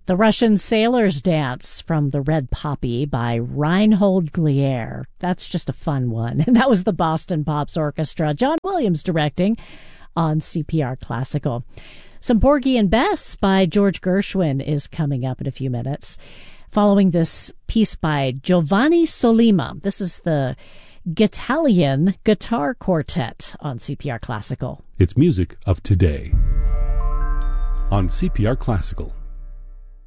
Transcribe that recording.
The Russian Sailor's Dance from The Red Poppy by Reinhold Glier. That's just a fun one. And that was the Boston Pops Orchestra. John Williams directing on CPR Classical. Some Porgy and Bess by George Gershwin is coming up in a few minutes. Following this piece by Giovanni Sollima. This is the Gitalian Guitar Quartet on CPR Classical. It's music of today on CPR Classical.